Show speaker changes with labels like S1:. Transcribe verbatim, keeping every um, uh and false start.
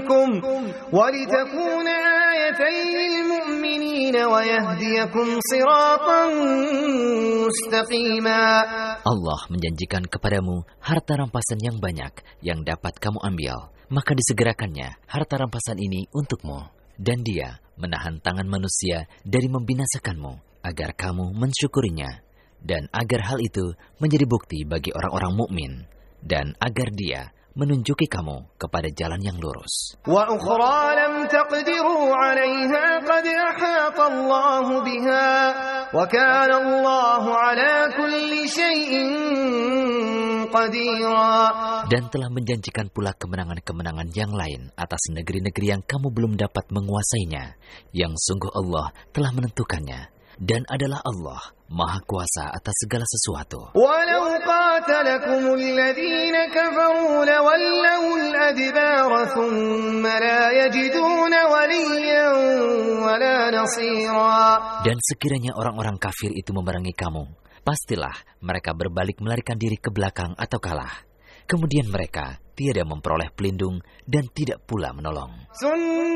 S1: منكم ولتكون آية للمؤمنين ويهديكم صراطا مستقيما.
S2: Allah menjanjikan kepadamu harta rampasan yang banyak yang dapat kamu ambil, maka disegerakannya harta rampasan ini untukmu. Dan Dia menahan tangan manusia dari membinasakanmu agar kamu mensyukurinya, dan agar hal itu menjadi bukti bagi orang-orang mukmin, dan agar Dia menunjuki kamu kepada jalan yang lurus.
S1: Wa ukhra lam taqdiru 'alayha qad ahata Allah biha wa kana Allah 'ala kulli syai'in qadira.
S2: Dan telah menjanjikan pula kemenangan-kemenangan yang lain atas negeri-negeri yang kamu belum dapat menguasainya, yang sungguh Allah telah menentukannya, dan adalah Allah Maha Kuasa atas segala sesuatu.
S1: Walau qatalakum alladhina kafaru lawallawul adbara thumma la yajiduna waliyyan wala nasira.
S2: Dan sekiranya orang-orang kafir itu memerangi kamu, pastilah mereka berbalik melarikan diri ke belakang atau kalah. Kemudian mereka tiada memperoleh pelindung dan tidak pula menolong.